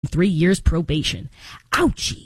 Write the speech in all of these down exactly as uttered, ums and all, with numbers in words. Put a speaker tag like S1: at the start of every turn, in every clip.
S1: three years probation. Ouchie.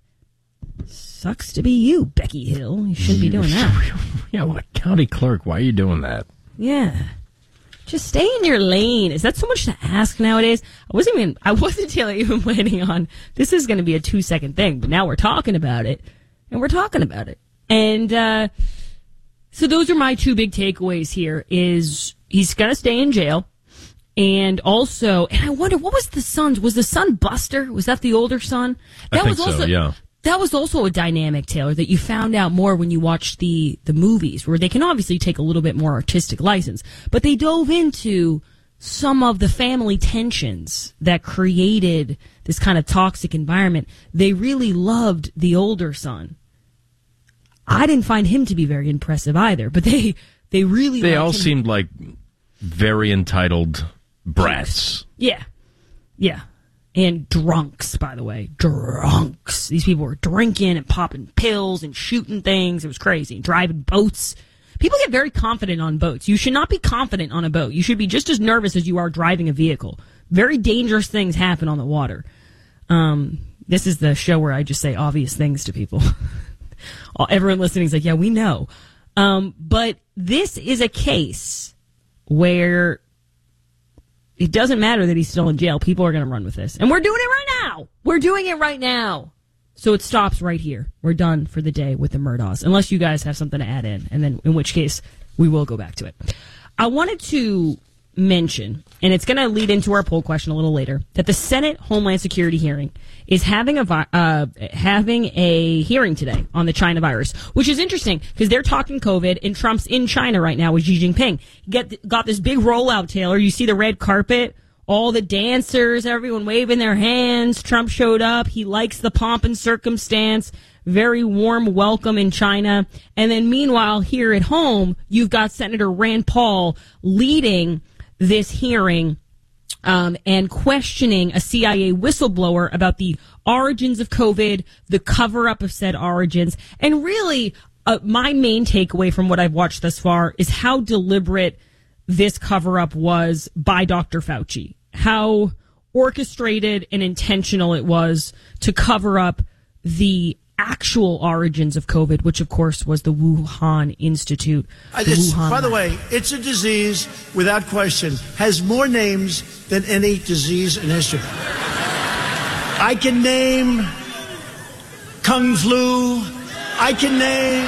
S1: Sucks to be you, Becky Hill. You shouldn't be doing that.
S2: Yeah, what county clerk? Why are you doing that?
S1: Yeah. Just stay in your lane. Is that so much to ask nowadays? I wasn't even, I wasn't even planning on, this is going to be a two second thing, but now we're talking about it. And we're talking about it. And, uh, so those are my two big takeaways here is he's going to stay in jail. And also, and I wonder, what was the son's, was the son Buster? Was that the older son? That
S2: I think
S1: was also,
S2: so, yeah.
S1: That was also a dynamic, Taylor, that you found out more when you watched the, the movies, where they can obviously take a little bit more artistic license. But they dove into some of the family tensions that created this kind of toxic environment. They really loved the older son. I didn't find him to be very impressive either, but they, they really
S2: They all
S1: him.
S2: seemed like very entitled brats.
S1: Yeah. Yeah. And drunks, by the way. Drunks. These people were drinking and popping pills and shooting things. It was crazy. Driving boats. People get very confident on boats. You should not be confident on a boat. You should be just as nervous as you are driving a vehicle. Very dangerous things happen on the water. Um, this is the show where I just say obvious things to people. Everyone listening is like, yeah, we know. Um, but this is a case where it doesn't matter that he's still in jail. People are going to run with this. And we're doing it right now. We're doing it right now. So it stops right here. We're done for the day with the Murdaughs. Unless you guys have something to add in. And then in which case, we will go back to it. I wanted to mention, and it's going to lead into our poll question a little later, that the Senate Homeland Security hearing is having a vi- uh, having a hearing today on the China virus, which is interesting because they're talking COVID and Trump's in China right now with Xi Jinping. Get got this big rollout, Taylor. You see the red carpet, all the dancers, everyone waving their hands. Trump showed up. He likes the pomp and circumstance. Very warm welcome in China. And then meanwhile, here at home, you've got Senator Rand Paul leading this hearing um, and questioning a C I A whistleblower about the origins of COVID, the cover-up of said origins. And really, uh, my main takeaway from what I've watched thus far is how deliberate this cover-up was by Doctor Fauci. How orchestrated and intentional it was to cover up the actual origins of COVID, which of course was the Wuhan Institute.
S3: The Wuhan by the way, it's a disease, without question, has more names than any disease in history. I can name Kung Flu. I can name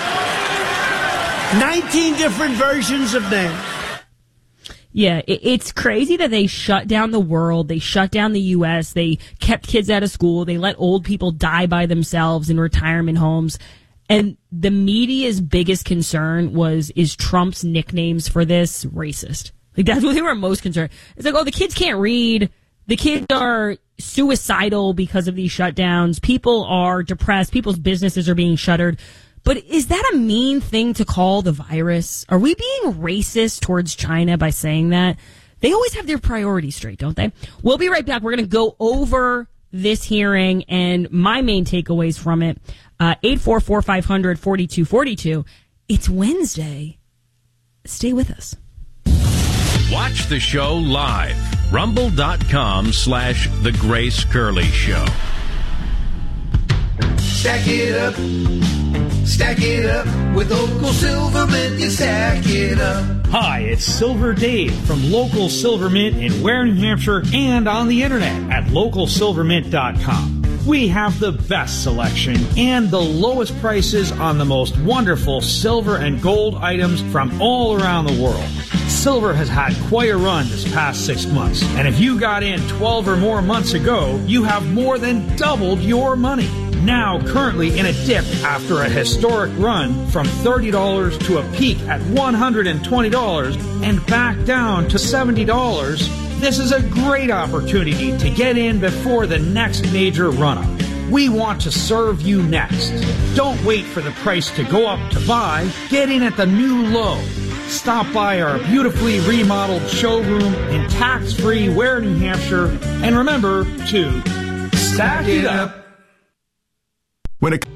S3: nineteen different versions of names.
S1: Yeah, it's crazy that they shut down the world. They shut down the U S. They kept kids out of school. They let old people die by themselves in retirement homes. And the media's biggest concern was, is Trump's nicknames for this racist? Like, that's what they were most concerned. It's like, oh, the kids can't read. The kids are suicidal because of these shutdowns. People are depressed. People's businesses are being shuttered. But is that a mean thing to call the virus? Are we being racist towards China by saying that? They always have their priorities straight, don't they? We'll be right back. We're going to go over this hearing and my main takeaways from it. Uh, eight four four, five hundred, forty-two forty-two. It's Wednesday. Stay with us.
S2: Watch the show live. Rumble.com slash The Grace Curley Show.
S4: Stack it up. Stack it up with Local Silvermint, you stack it up.
S5: Hi, it's Silver Dave from Local Silvermint in Ware, New Hampshire, and on the internet at local silvermint dot com. We have the best selection and the lowest prices on the most wonderful silver and gold items from all around the world. Silver has had quite a run this past six months, and if you got in twelve or more months ago, you have more than doubled your money. Now currently in a dip after a historic run from thirty dollars to a peak at one hundred twenty dollars and back down to seventy dollars, this is a great opportunity to get in before the next major run-up. We want to serve you next. Don't wait for the price to go up to buy. Get in at the new low. Stop by our beautifully remodeled showroom in tax-free Ware, New Hampshire, and remember to stack it up.
S6: When it...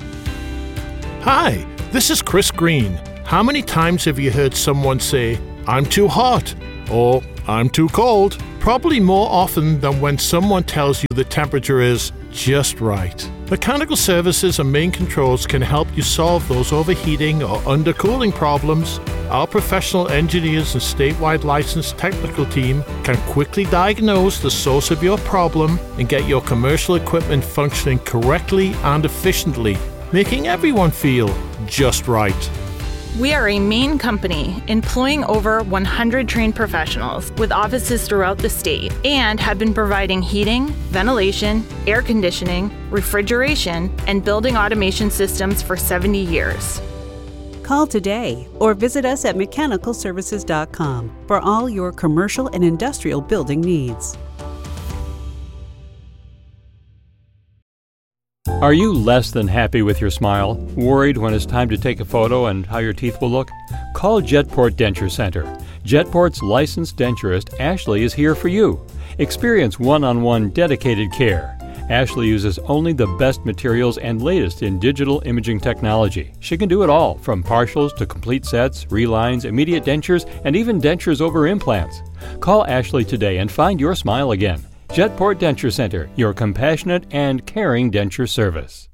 S6: Hi, this is Chris Green. How many times have you heard someone say, I'm too hot, or I'm too cold. Probably more often than when someone tells you the temperature is just right. Mechanical Services and Main Controls can help you solve those overheating or undercooling problems. Our professional engineers and statewide licensed technical team can quickly diagnose the source of your problem and get your commercial equipment functioning correctly and efficiently, making everyone feel just right.
S7: We are a Maine company employing over one hundred trained professionals with offices throughout the state and have been providing heating, ventilation, air conditioning, refrigeration, and building automation systems for seventy years.
S8: Call today or visit us at mechanical services dot com for all your commercial and industrial building needs.
S9: Are you less than happy with your smile? Worried when it's time to take a photo and how your teeth will look? Call Jetport Denture Center. Jetport's licensed denturist, Ashley, is here for you. Experience one-on-one dedicated care. Ashley uses only the best materials and latest in digital imaging technology. She can do it all, from partials to complete sets, relines, immediate dentures, and even dentures over implants. Call Ashley today and find your smile again. Jetport Denture Center, your compassionate and caring denture service.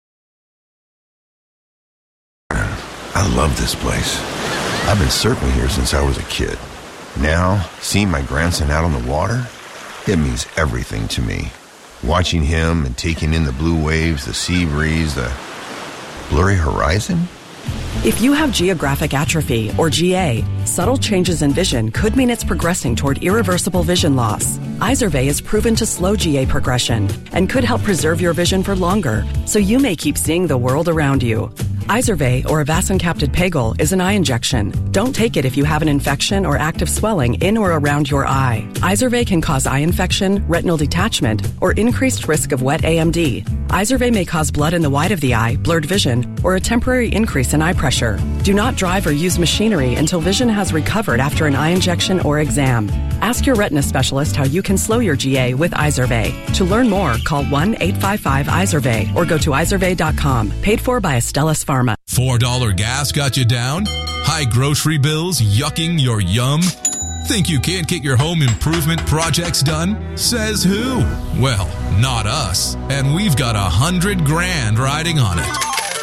S10: I love this place. I've been surfing here since I was a kid. Now, seeing my grandson out on the water, it means everything to me. Watching him and taking in the blue waves, the sea breeze, the blurry horizon.
S11: If you have geographic atrophy, or G A, subtle changes in vision could mean it's progressing toward irreversible vision loss. Izervay is proven to slow G A progression and could help preserve your vision for longer, so you may keep seeing the world around you. Izervay, or avacincaptad pegol, is an eye injection. Don't take it if you have an infection or active swelling in or around your eye. Izervay can cause eye infection, retinal detachment, or increased risk of wet A M D. Izervay may cause blood in the white of the eye, blurred vision, or a temporary increase in eye pressure. Do not drive or use machinery until vision has recovered after an eye injection or exam. Ask your retina specialist how you can slow your G A with Izervay. To learn more, call one eight five five Izervay or go to izervay dot com. Paid for by Astellas Pharma.
S12: four dollar gas got you down? High grocery bills yucking your yum? Think you can't get your home improvement projects done? Says who? Well, not us. And we've got a hundred grand riding on it.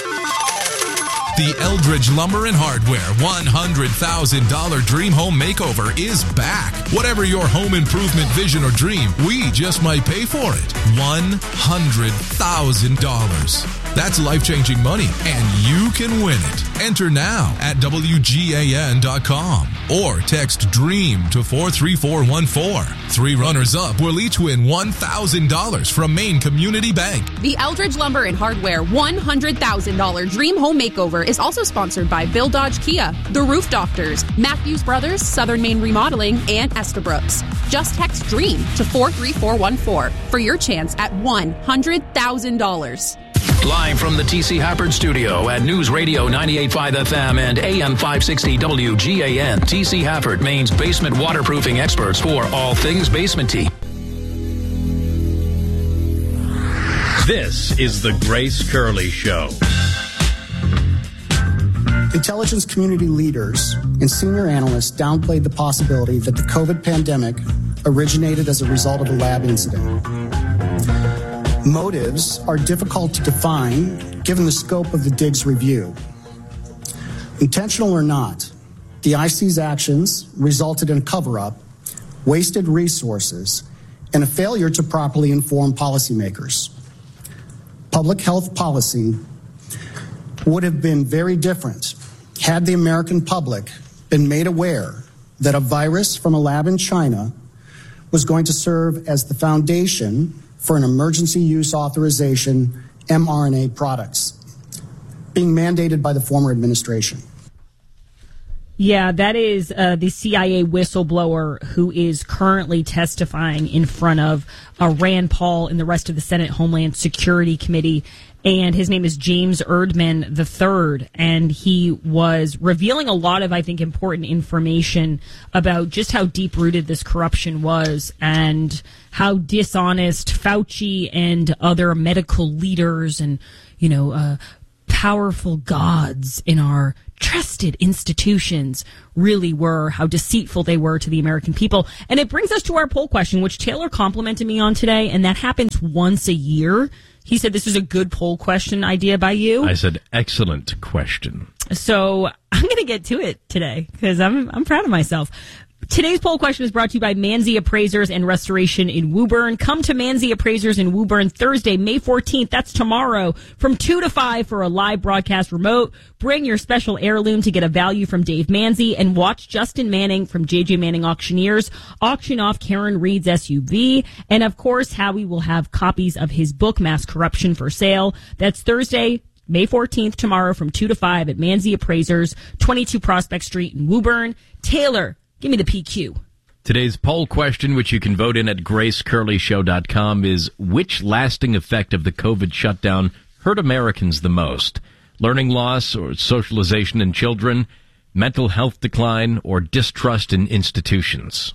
S12: The Eldridge Lumber and Hardware one hundred thousand dollars Dream Home Makeover is back. Whatever your home improvement vision or dream, we just might pay for it. one hundred thousand dollars. That's life-changing money, and you can win it. Enter now at W G A N dot com or text DREAM to four three four one four. Three runners-up will each win one thousand dollars from Maine Community Bank.
S13: The Eldridge Lumber and Hardware one hundred thousand dollars Dream Home Makeover is also sponsored by Bill Dodge Kia, The Roof Doctors, Matthews Brothers, Southern Maine Remodeling, and Estabrook's. Just text DREAM to four three four one four for your chance at one hundred thousand dollars.
S2: Live from the T C Hafford Studio at News Radio ninety-eight point five F M and A M five sixty W G A N. T C Hafford, Maine's basement waterproofing experts for all things basementy. This is the Grace Curley Show.
S14: Intelligence community leaders and senior analysts downplayed the possibility that the COVID pandemic originated as a result of a lab incident. Motives are difficult to define given the scope of the D I G's review. Intentional or not, the I C's actions resulted in a cover-up, wasted resources, and a failure to properly inform policymakers. Public health policy would have been very different had the American public been made aware that a virus from a lab in China was going to serve as the foundation for an emergency use authorization mRNA products being mandated by the former administration.
S1: Yeah, that is uh, the C I A whistleblower who is currently testifying in front of uh, Rand Paul and the rest of the Senate Homeland Security Committee. And his name is James Erdman the third, and he was revealing a lot of, I think, important information about just how deep-rooted this corruption was and how dishonest Fauci and other medical leaders and, you know, uh, powerful gods in our trusted institutions really were, how deceitful they were to the American people. And it brings us to our poll question, which Taylor complimented me on today, and that happens once a year. He said this is a good poll question idea by you.
S15: I said, excellent question.
S1: So I'm going to get to it today because I'm I'm proud of myself. Today's poll question is brought to you by Manzi Appraisers and Restoration in Woburn. Come to Manzi Appraisers in Woburn Thursday, May fourteenth. That's tomorrow from two to five for a live broadcast remote. Bring your special heirloom to get a value from Dave Manzi and watch Justin Manning from J J Manning Auctioneers auction off Karen Reed's S U V. And of course, Howie will have copies of his book, Mass Corruption, for sale. That's Thursday, May fourteenth, tomorrow from two to five at Manzi Appraisers, twenty-two Prospect Street in Woburn. Taylor, give me the P Q.
S15: Today's poll question, which you can vote in at grace curley show dot com, is which lasting effect of the COVID shutdown hurt Americans the most? Learning loss or socialization in children, mental health decline, or distrust in institutions?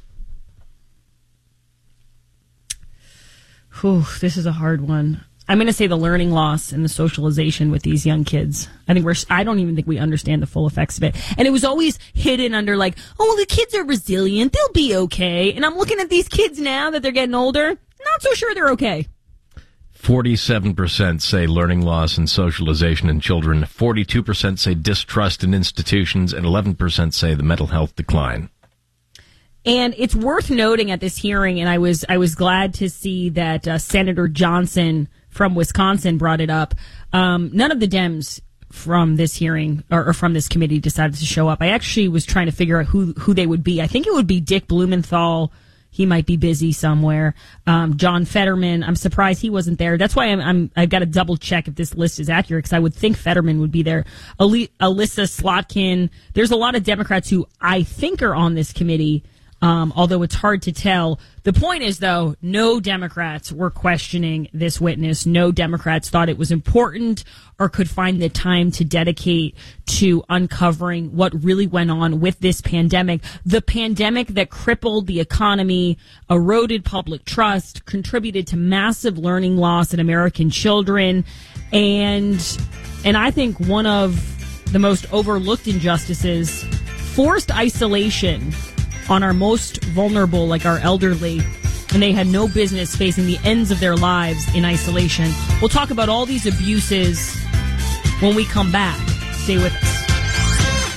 S1: Whew, this is a hard one. I'm going to say the learning loss and the socialization with these young kids. I think we're, I don't even think we understand the full effects of it. And it was always hidden under like, oh, well, the kids are resilient. They'll be okay. And I'm looking at these kids now that they're getting older. Not so sure they're okay.
S15: forty-seven percent say learning loss and socialization in children. forty-two percent say distrust in institutions. And eleven percent say the mental health decline.
S1: And it's worth noting at this hearing, and I was I was glad to see that uh, Senator Johnson from Wisconsin brought it up. Um, none of the Dems from this hearing or, or from this committee decided to show up. I actually was trying to figure out who who they would be. I think it would be Dick Blumenthal. He might be busy somewhere. Um, John Fetterman. I'm surprised he wasn't there. That's why I'm, I'm I've got to double check if this list is accurate because I would think Fetterman would be there. Ali, Alyssa Slotkin. There's a lot of Democrats who I think are on this committee. Um, although it's hard to tell. The point is, though, no Democrats were questioning this witness. No Democrats thought it was important or could find the time to dedicate to uncovering what really went on with this pandemic. The pandemic that crippled the economy, eroded public trust, contributed to massive learning loss in American children. And, and I think one of the most overlooked injustices, forced isolation on our most vulnerable, like our elderly, and they had no business facing the ends of their lives in isolation. We'll talk about all these abuses when we come back. Stay with us.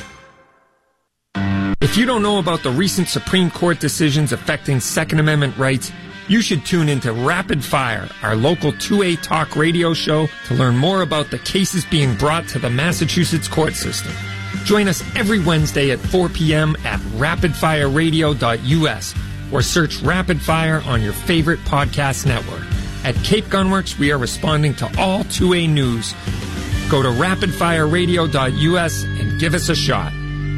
S16: If you don't know about the recent Supreme Court decisions affecting Second Amendment rights, you should tune into Rapid Fire, our local two A talk radio show, to learn more about the cases being brought to the Massachusetts court system. Join us every Wednesday at four p.m. at rapid fire radio dot u s or search Rapid Fire on your favorite podcast network. At Cape Gunworks, we are responding to all two A news. Go to rapid fire radio dot u s and give us a shot.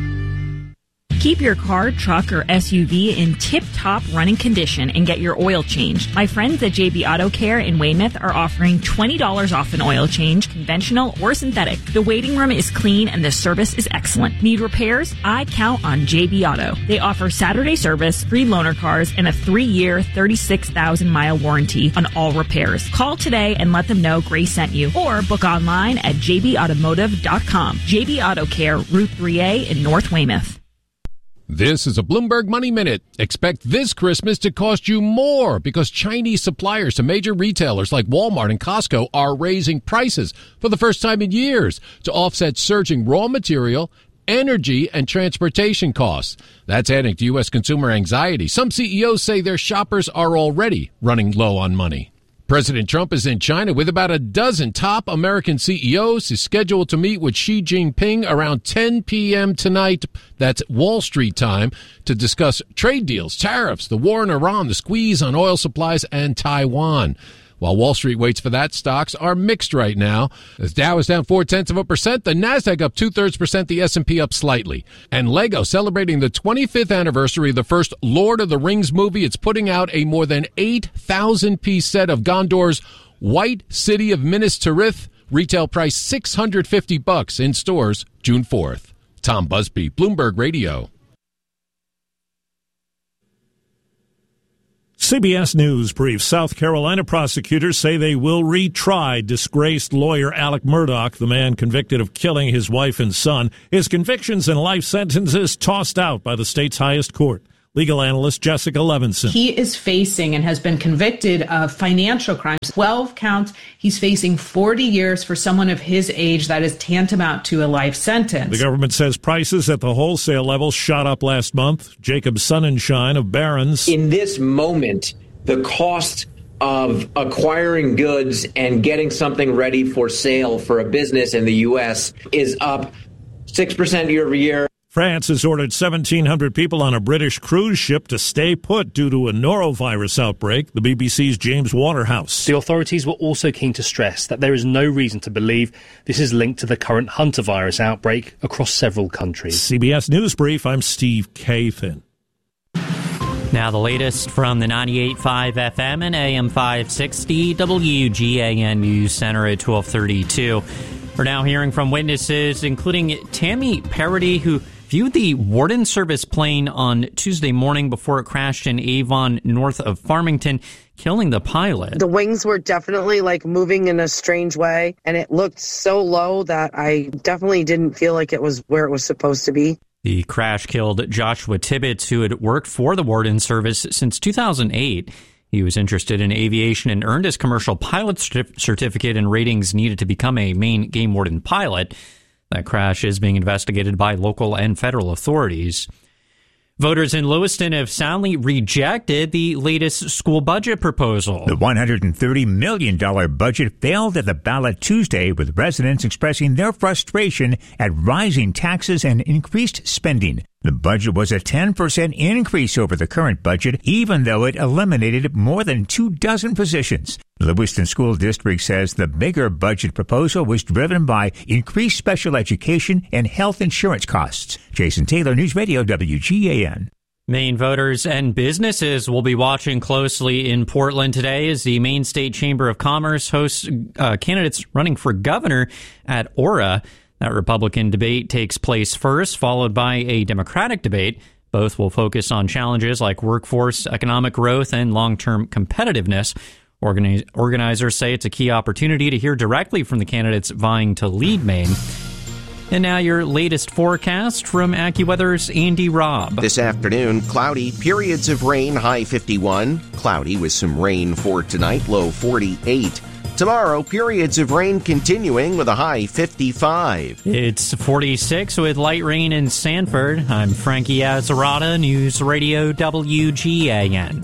S17: Keep your car, truck, or S U V in tip-top running condition and get your oil changed. My friends at J B Auto Care in Weymouth are offering twenty dollars off an oil change, conventional or synthetic. The waiting room is clean and the service is excellent. Need repairs? I count on J B Auto. They offer Saturday service, free loaner cars, and a three-year, thirty-six thousand mile warranty on all repairs. Call today and let them know Grace sent you, or book online at j b automotive dot com. J B Auto Care, Route three A in North Weymouth.
S18: This is a Bloomberg Money Minute. Expect this Christmas to cost you more because Chinese suppliers to major retailers like Walmart and Costco are raising prices for the first time in years to offset surging raw material, energy, and transportation costs. That's adding to U S consumer anxiety. Some C E Os say their shoppers are already running low on money. President Trump is in China with about a dozen top American C E Os. He's scheduled to meet with Xi Jinping around ten p.m. tonight. That's Wall Street time, to discuss trade deals, tariffs, the war in Iran, the squeeze on oil supplies, and Taiwan. While Wall Street waits for that, stocks are mixed right now. The Dow is down four-tenths of a percent, the Nasdaq up two-thirds percent, the S and P up slightly. And Lego celebrating the twenty-fifth anniversary of the first Lord of the Rings movie. It's putting out a more than eight thousand piece set of Gondor's White City of Minas Tirith. Retail price six hundred fifty bucks in stores June fourth. Tom Busby, Bloomberg Radio.
S19: C B S News brief. South Carolina prosecutors say they will retry disgraced lawyer Alec Murdaugh, the man convicted of killing his wife and son. His convictions and life sentences tossed out by the state's highest court. Legal analyst Jessica Levinson.
S20: He is facing and has been convicted of financial crimes. twelve counts. He's facing forty years for someone of his age. That is tantamount to a life sentence.
S19: The government says prices at the wholesale level shot up last month. Jacob Sonnenschein of Barron's.
S21: In this moment, the cost of acquiring goods and getting something ready for sale for a business in the U S is up six percent year over year.
S19: France has ordered seventeen hundred people on a British cruise ship to stay put due to a norovirus outbreak. The B B C's James Waterhouse.
S22: The authorities were also keen to stress that there is no reason to believe this is linked to the current Hunter virus outbreak across several countries.
S19: C B S News Brief, I'm Steve Kathan.
S23: Now the latest from the ninety-eight point five F M and A M five sixty W G A N News Center at twelve thirty-two. We're now hearing from witnesses, including Tammy Parody, who viewed the Warden Service plane on Tuesday morning before it crashed in Avon, north of Farmington, killing the pilot.
S24: The wings were definitely like moving in a strange way, and it looked so low that I definitely didn't feel like it was where it was supposed to be.
S23: The crash killed Joshua Tibbetts, who had worked for the Warden Service since two thousand eight. He was interested in aviation and earned his commercial pilot certificate and ratings needed to become a Maine game warden pilot. That crash is being investigated by local and federal authorities. Voters in Lewiston have soundly rejected the latest school budget proposal.
S25: The one hundred thirty million dollars budget failed at the ballot Tuesday, with residents expressing their frustration at rising taxes and increased spending. The budget was a ten percent increase over the current budget, even though it eliminated more than two dozen positions. The Lewiston School District says the bigger budget proposal was driven by increased special education and health insurance costs. Jason Taylor, News Radio W G A N.
S23: Maine voters and businesses will be watching closely in Portland today as the Maine State Chamber of Commerce hosts uh, candidates running for governor at Aura. That Republican debate takes place first, followed by a Democratic debate. Both will focus on challenges like workforce, economic growth, and long-term competitiveness. Organi- organizers say it's a key opportunity to hear directly from the candidates vying to lead Maine. And now your latest forecast from AccuWeather's Andy Robb.
S26: This afternoon, cloudy, periods of rain, high fifty-one. Cloudy with some rain for tonight, low forty-eight. Tomorrow, periods of rain continuing with a high fifty-five.
S23: It's forty-six with light rain in Sanford. I'm Frankie Azzarata, News Radio W G A N.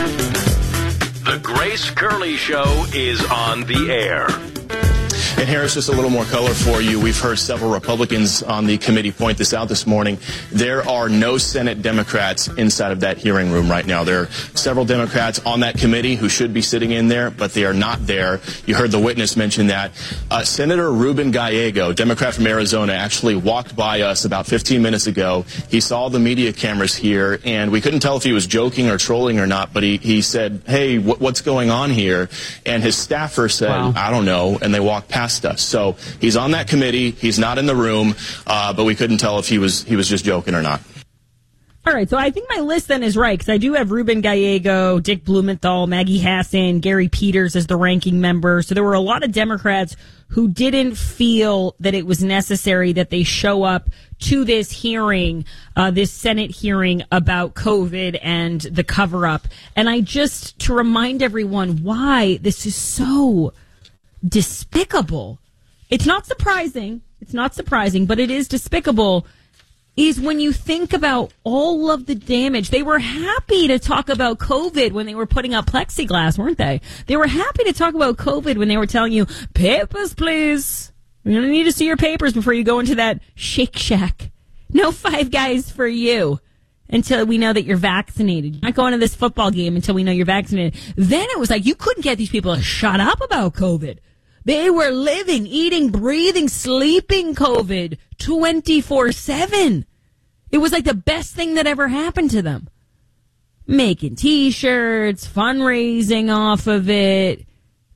S2: The Grace Curley Show is on the air.
S27: And Harris, just a little more color for you. We've heard several Republicans on the committee point this out this morning. There are no Senate Democrats inside of that hearing room right now. There are several Democrats on that committee who should be sitting in there, but they are not there. You heard the witness mention that. Uh, Senator Ruben Gallego, Democrat from Arizona, actually walked by us about fifteen minutes ago. He saw the media cameras here, and we couldn't tell if he was joking or trolling or not, but he, he said, hey, wh- what's going on here? And his staffer said, wow. I don't know, and they walked past us. So he's on that committee. He's not in the room, uh, but we couldn't tell if he was he was just joking or not.
S1: All right, so I think my list then is right, because I do have Ruben Gallego, Dick Blumenthal, Maggie Hassan, Gary Peters as the ranking member. So there were a lot of Democrats who didn't feel that it was necessary that they show up to this hearing, uh, this Senate hearing about COVID and the cover-up. And I just, to remind everyone why this is so despicable. It's not surprising. It's not surprising, but it is despicable. Is when you think about all of the damage. They were happy to talk about COVID when they were putting up plexiglass, weren't they? They were happy to talk about COVID when they were telling you, papers, please. We're going to need to see your papers before you go into that Shake Shack. No Five Guys for you until we know that you're vaccinated. You're not going to this football game until we know you're vaccinated. Then it was like you couldn't get these people to shut up about COVID. They were living, eating, breathing, sleeping COVID twenty-four seven. It was like the best thing that ever happened to them. Making T-shirts, fundraising off of it,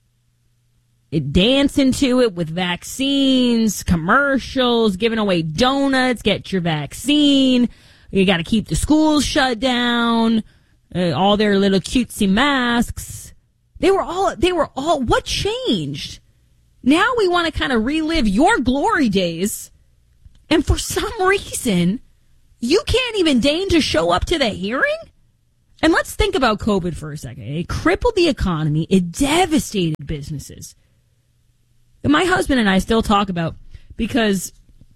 S1: it dancing to it with vaccines, commercials, giving away donuts, get your vaccine. You got to keep the schools shut down. uh, all their little cutesy masks. They were all, they were all, what changed? Now we want to kind of relive your glory days. And for some reason, you can't even deign to show up to the hearing? And let's think about COVID for a second. It crippled the economy. It devastated businesses. My husband and I still talk about, because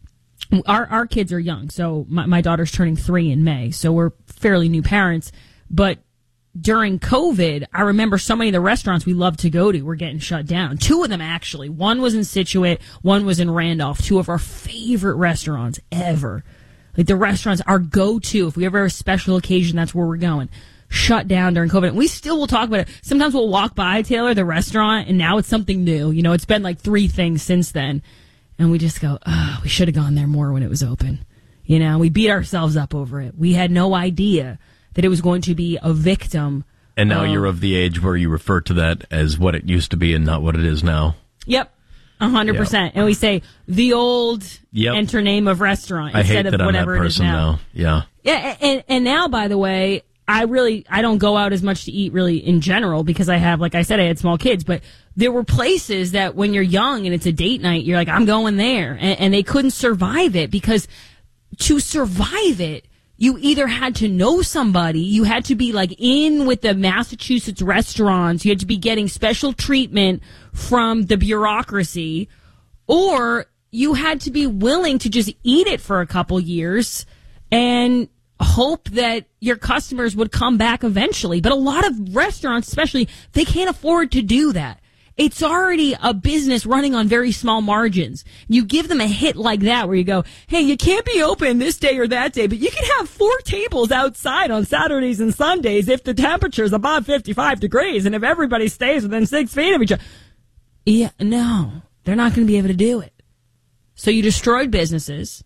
S1: our our kids are young. So my, my daughter's turning three in May. So we're fairly new parents. But during COVID, I remember so many of the restaurants we loved to go to were getting shut down. Two of them, actually. One was in Scituate. One was in Randolph. Two of our favorite restaurants ever. Like the restaurants, our go-to. If we ever have a special occasion, that's where we're going. Shut down during COVID. And we still will talk about it. Sometimes we'll walk by, Taylor, the restaurant, and now it's something new. You know, it's been like three things since then. And we just go, oh, we should have gone there more when it was open. You know, we beat ourselves up over it. We had no idea that it was going to be a victim.
S15: And now
S1: of,
S15: you're of the age where you refer to that as what it used to be and not what it is now.
S1: Yep. A hundred percent. And we say the old
S15: yep.
S1: enter name of restaurant
S15: I
S1: instead
S15: hate
S1: of
S15: that
S1: whatever
S15: I'm that
S1: it is
S15: person
S1: now.
S15: now. Yeah.
S1: Yeah. And, and now, by the way, I really, I don't go out as much to eat really in general because I have, like I said, I had small kids, but there were places that when you're young and it's a date night, you're like, I'm going there. And, and they couldn't survive it because to survive it, you either had to know somebody, you had to be like in with the Massachusetts restaurants, you had to be getting special treatment from the bureaucracy, or you had to be willing to just eat it for a couple years and hope that your customers would come back eventually. But a lot of restaurants, especially, they can't afford to do that. It's already a business running on very small margins. You give them a hit like that where you go, hey, you can't be open this day or that day, but you can have four tables outside on Saturdays and Sundays if the temperature's above fifty-five degrees and if everybody stays within six feet of each other. Yeah, no, they're not going to be able to do it. So you destroyed businesses.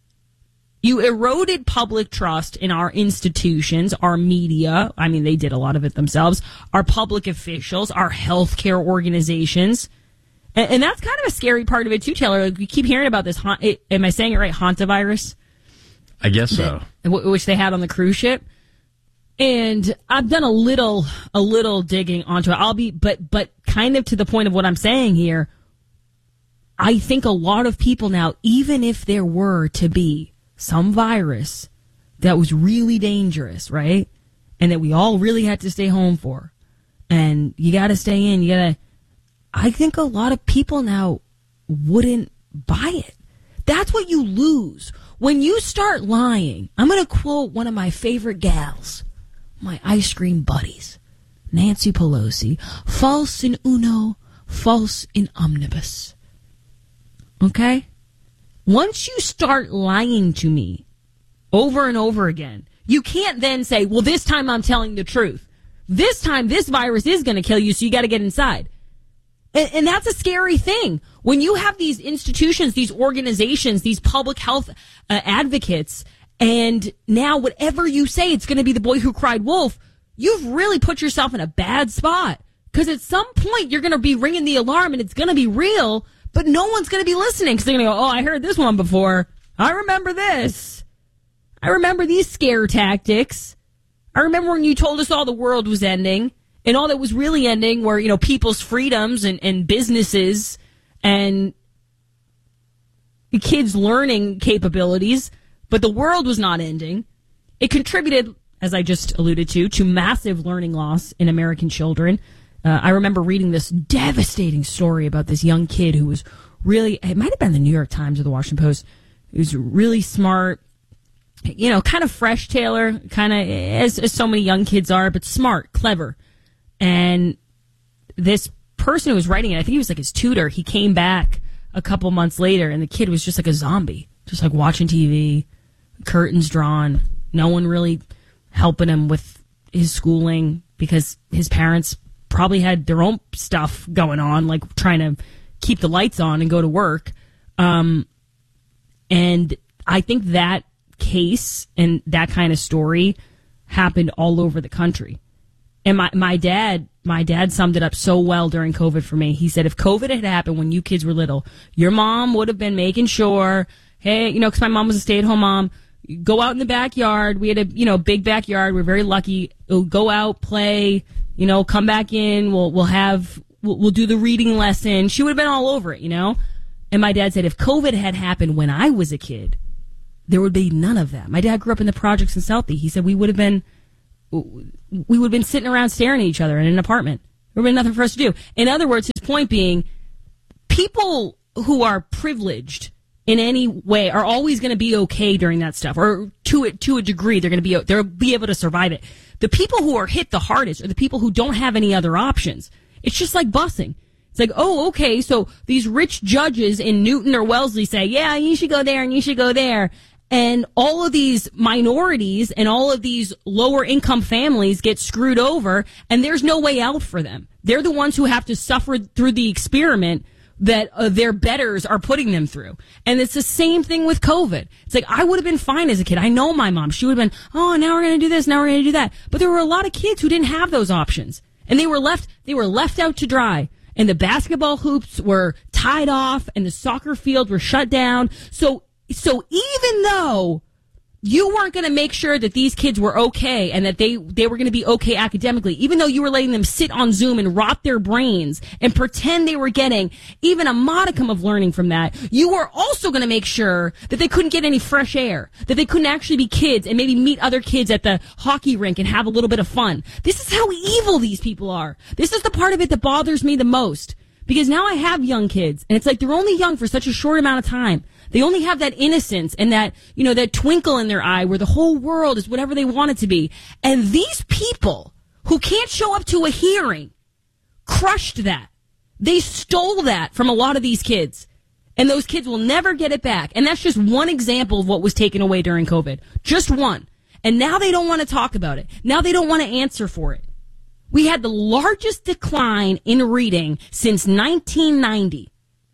S1: You eroded public trust in our institutions, our media. I mean, they did a lot of it themselves. Our public officials, our healthcare organizations. And, and that's kind of a scary part of it, too, Taylor. Like, we keep hearing about this. Am I saying it right? Hantavirus?
S15: I guess so.
S1: That, which they had on the cruise ship. And I've done a little, a little digging onto it. I'll be, but, but kind of to the point of what I'm saying here, I think a lot of people now, even if there were to be some virus that was really dangerous, right? And that we all really had to stay home for. And you got to stay in. You got to. I think a lot of people now wouldn't buy it. That's what you lose. When you start lying, I'm going to quote one of my favorite gals, my ice cream buddies, Nancy Pelosi, false in uno, false in omnibus. Okay? Once you start lying to me over and over again, you can't then say, well, this time I'm telling the truth. This time this virus is going to kill you, so you got to get inside. And, and that's a scary thing. When you have these institutions, these organizations, these public health uh, advocates, and now whatever you say, it's going to be the boy who cried wolf, you've really put yourself in a bad spot. Because at some point, you're going to be ringing the alarm, and it's going to be real. But no one's going to be listening because they're going to go, oh, I heard this one before. I remember this. I remember these scare tactics. I remember when you told us all the world was ending and all that was really ending were, you know, people's freedoms and, and businesses and kids' learning capabilities. But the world was not ending. It contributed, as I just alluded to, to massive learning loss in American children. Uh, I remember reading this devastating story about this young kid who was really, it might have been the New York Times or the Washington Post. He was really smart, you know, kind of fresh, Taylor, kind of as, as so many young kids are, but smart, clever. And this person who was writing it, I think he was like his tutor, he came back a couple months later and the kid was just like a zombie, just like watching T V, curtains drawn, no one really helping him with his schooling because his parents probably had their own stuff going on, like trying to keep the lights on and go to work. Um, and I think that case and that kind of story happened all over the country. And my, my dad, my dad summed it up so well during COVID for me. He said, if COVID had happened when you kids were little, your mom would have been making sure, hey, you know, because my mom was a stay-at-home mom, go out in the backyard. We had a, you know, big backyard. We're very lucky. We'll go out, play, you know, come back in. We'll, we'll have, we'll, we'll do the reading lesson. She would have been all over it, you know? And my dad said if COVID had happened when I was a kid, there would be none of that. My dad grew up in the projects in Southie. He said we would have been, we would have been sitting around staring at each other in an apartment. There would have been nothing for us to do. In other words, his point being, people who are privileged in any way are always going to be okay during that stuff, or to it to a degree, they're going to be they'll be able to survive it. The people who are hit the hardest are the people who don't have any other options. It's just like busing. It's like, oh, okay, so these rich judges in Newton or Wellesley say, yeah, you should go there and you should go there. And all of these minorities and all of these lower income families get screwed over, and there's no way out for them. They're the ones who have to suffer through the experiment that uh, their betters are putting them through. And it's the same thing with COVID. It's like, I would have been fine as a kid. I know my mom. She would have been, oh, now we're going to do this, now we're going to do that. But there were a lot of kids who didn't have those options. And they were left, they were left out to dry. And the basketball hoops were tied off and the soccer field were shut down. So, so even though you weren't going to make sure that these kids were okay and that they, they were going to be okay academically, even though you were letting them sit on Zoom and rot their brains and pretend they were getting even a modicum of learning from that, you were also going to make sure that they couldn't get any fresh air, that they couldn't actually be kids and maybe meet other kids at the hockey rink and have a little bit of fun. This is how evil these people are. This is the part of it that bothers me the most. Because now I have young kids, and it's like they're only young for such a short amount of time. They only have that innocence and that, you know, that twinkle in their eye where the whole world is whatever they want it to be. And these people who can't show up to a hearing crushed that. They stole that from a lot of these kids. And those kids will never get it back. And that's just one example of what was taken away during COVID. Just one. And now they don't want to talk about it. Now they don't want to answer for it. We had the largest decline in reading since nineteen ninety.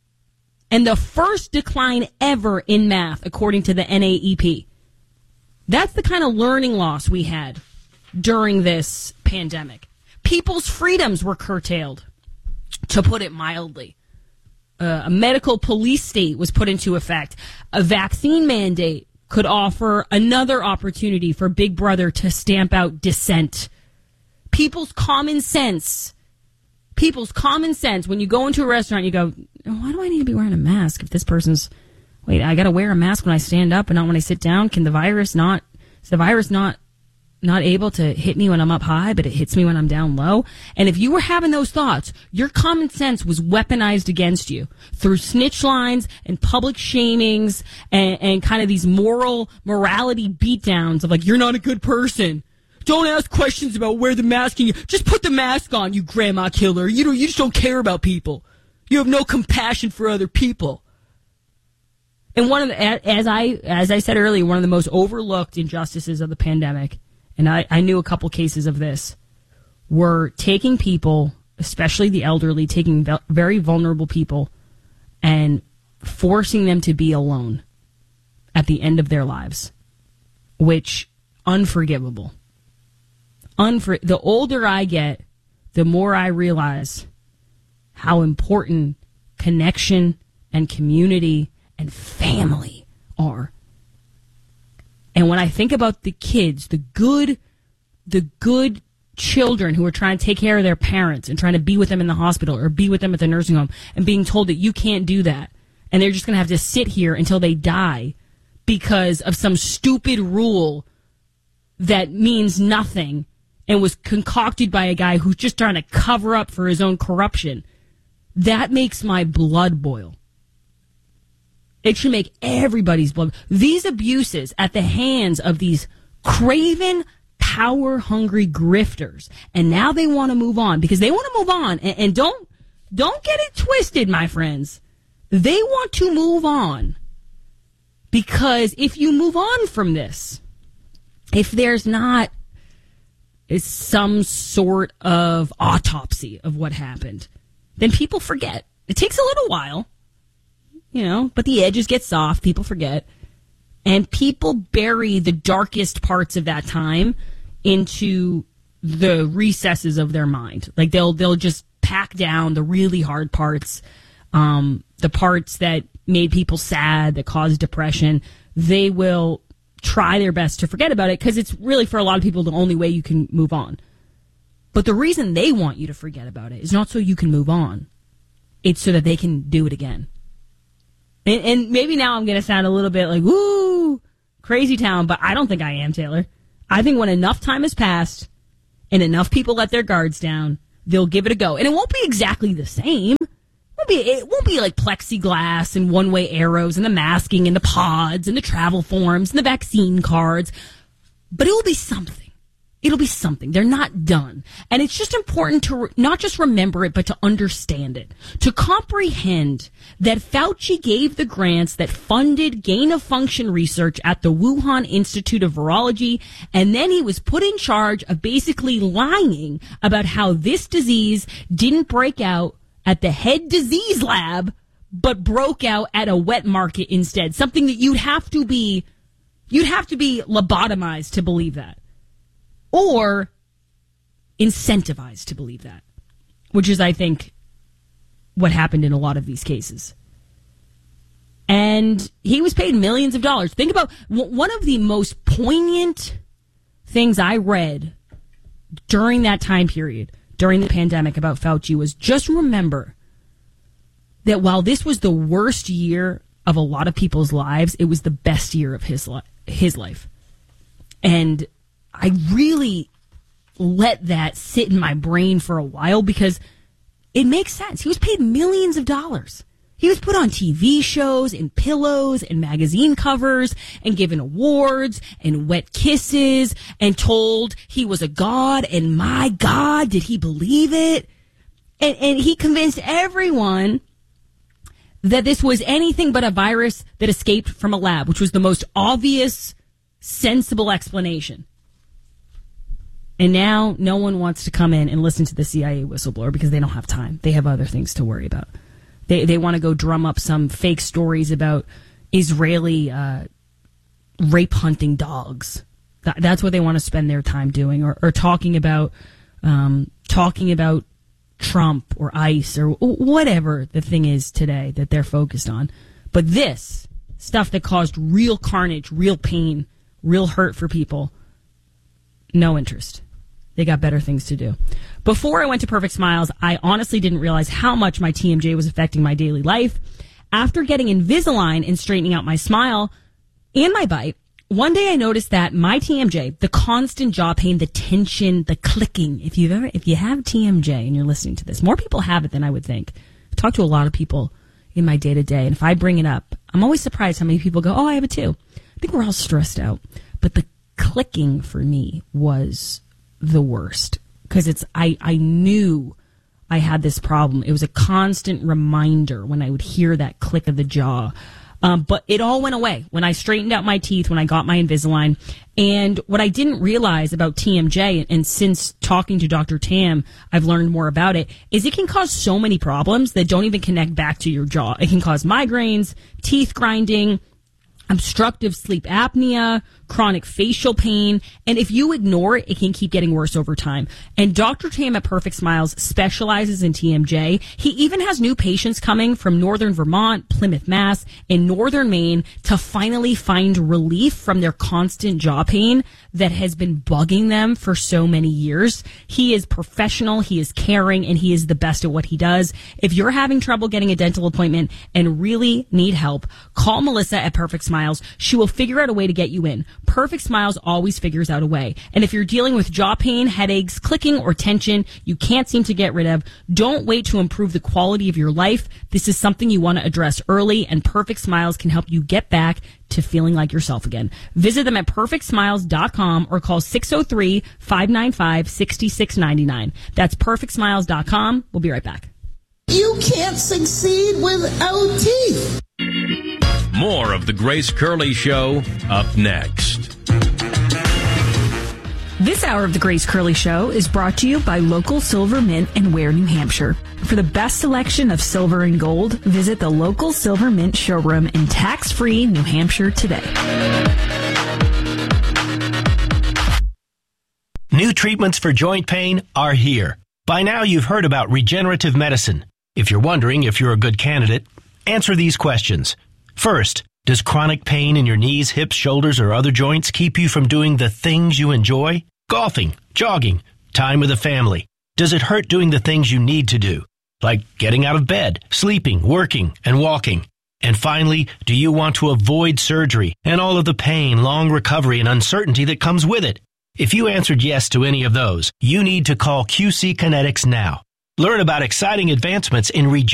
S1: And the first decline ever in math, according to the N A E P. That's the kind of learning loss we had during this pandemic. People's freedoms were curtailed, to put it mildly. Uh, a medical police state was put into effect. A vaccine mandate could offer another opportunity for Big Brother to stamp out dissent. People's common sense, people's common sense, when you go into a restaurant, you go, why do I need to be wearing a mask if this person's, wait, I got to wear a mask when I stand up and not when I sit down? Can the virus not, is the virus not, not able to hit me when I'm up high, but it hits me when I'm down low? And if you were having those thoughts, your common sense was weaponized against you through snitch lines and public shamings and, and kind of these moral morality beatdowns of like, you're not a good person. Don't ask questions about where the mask is. Just put the mask on, you grandma killer. You don't, you just don't care about people. You have no compassion for other people. And one of the, as I as I said earlier, one of the most overlooked injustices of the pandemic, and I, I knew a couple cases of this, were taking people, especially the elderly, taking very vulnerable people and forcing them to be alone at the end of their lives, which unforgivable. Unfor- the older I get, the more I realize how important connection and community and family are. And when I think about the kids, the good, the good children who are trying to take care of their parents and trying to be with them in the hospital or be with them at the nursing home and being told that you can't do that, and they're just going to have to sit here until they die because of some stupid rule that means nothing and was concocted by a guy who's just trying to cover up for his own corruption, that makes my blood boil. It should make everybody's blood. These abuses at the hands of these craven, power-hungry grifters, and now they want to move on because they want to move on. And, and don't don't get it twisted, my friends. They want to move on because if you move on from this, if there's not is some sort of autopsy of what happened, then people forget. It takes a little while, you know, but the edges get soft. People forget. And people bury the darkest parts of that time into the recesses of their mind. Like they'll they'll just pack down the really hard parts, um, the parts that made people sad, that caused depression. They will try their best to forget about it because it's really, for a lot of people, the only way you can move on. But the reason they want you to forget about it is not so you can move on. It's so that they can do it again. And, and maybe now I'm going to sound a little bit like, woo, crazy town, but I don't think I am, Taylor. I think when enough time has passed and enough people let their guards down, they'll give it a go. And it won't be exactly the same. It won't be, it won't be like plexiglass and one-way arrows and the masking and the pods and the travel forms and the vaccine cards. But it will be something. It'll be something. They're not done. And it's just important to re- not just remember it, but to understand it. To comprehend that Fauci gave the grants that funded gain-of-function research at the Wuhan Institute of Virology, and then he was put in charge of basically lying about how this disease didn't break out at the head disease lab, but broke out at a wet market instead. Something that you'd have to be, you'd have to be lobotomized to believe that. Or incentivized to believe that, which is, I think, what happened in a lot of these cases. And he was paid millions of dollars. Think about one of the most poignant things I read during that time period, during the pandemic about Fauci, was just remember that while this was the worst year of a lot of people's lives, it was the best year of his, li- his life. And I really let that sit in my brain for a while because it makes sense. He was paid millions of dollars. He was put on T V shows and pillows and magazine covers and given awards and wet kisses and told he was a god, and my God, did he believe it? And, and he convinced everyone that this was anything but a virus that escaped from a lab, which was the most obvious, sensible explanation. And now no one wants to come in and listen to the C I A whistleblower because they don't have time. They have other things to worry about. They they want to go drum up some fake stories about Israeli uh, rape hunting dogs. That, that's what they want to spend their time doing, or, or talking about um, talking about Trump or ICE or whatever the thing is today that they're focused on. But this stuff that caused real carnage, real pain, real hurt for people, no interest. They got better things to do. Before I went to Perfect Smiles, I honestly didn't realize how much my T M J was affecting my daily life. After getting Invisalign and straightening out my smile and my bite, one day I noticed that my T M J, the constant jaw pain, the tension, the clicking, if you've ever, if you have T M J and you're listening to this, more people have it than I would think. I talk to a lot of people in my day to day, and if I bring it up, I'm always surprised how many people go, oh, I have it too. I think we're all stressed out. But the clicking for me was the worst because it's I, I knew I had this problem. It was a constant reminder when I would hear that click of the jaw. Um, but it all went away when I straightened out my teeth, when I got my Invisalign. And what I didn't realize about T M J, and since talking to Doctor Tam, I've learned more about it, is it can cause so many problems that don't even connect back to your jaw. It can cause migraines, teeth grinding, obstructive sleep apnea, chronic facial pain, and if you ignore it, it can keep getting worse over time. And Doctor Tam at Perfect Smiles specializes in T M J. He even has new patients coming from northern Vermont, Plymouth, Mass, and northern Maine to finally find relief from their constant jaw pain that has been bugging them for so many years. He is professional, he is caring, and he is the best at what he does. If you're having trouble getting a dental appointment and really need help, call Melissa at Perfect Smiles. She will figure out a way to get you in. Perfect Smiles always figures out a way. And if you're dealing with jaw pain, headaches, clicking, or tension you can't seem to get rid of, don't wait to improve the quality of your life. This is something you want to address early, and Perfect Smiles can help you get back to feeling like yourself again. Visit them at perfect smiles dot com or call six oh three, five nine five, six six nine nine. That's perfect smiles dot com. We'll be right back.
S3: You can't succeed without teeth.
S15: More of the Grace Curley Show up next.
S17: This hour of the Grace Curley Show is brought to you by Local Silver Mint in Ware, New Hampshire. For the best selection of silver and gold, visit the Local Silver Mint showroom in tax-free New Hampshire today.
S4: New treatments for joint pain are here. By now you've heard about regenerative medicine. If you're wondering if you're a good candidate, answer these questions. First, Does chronic pain in your knees, hips, shoulders, or other joints keep you from doing the things you enjoy? Golfing, jogging, time with the family. Does it hurt doing the things you need to do? Like getting out of bed, sleeping, working, and walking. And finally, do you want to avoid surgery and all of the pain, long recovery, and uncertainty that comes with it? If you answered yes to any of those, you need to call Q C Kinetics now. Learn about exciting advancements in regeneration.